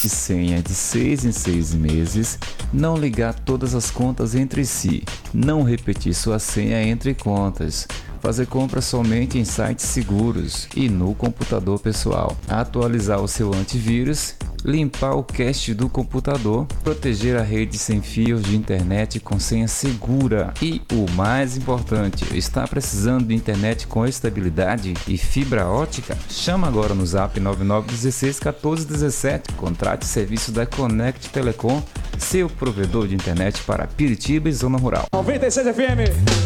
e senha de 6 em 6 meses, não ligar todas as contas entre si, não repetir sua senha entre contas, fazer compras somente em sites seguros e no computador pessoal, atualizar o seu antivírus, limpar o cache do computador, proteger a rede sem fios de internet com senha segura e, o mais importante, está precisando de internet com estabilidade e fibra ótica? Chama agora no Zap 99161417, contrate serviço da Connect Telecom, seu provedor de internet para Piritiba e Zona Rural. 96 FM.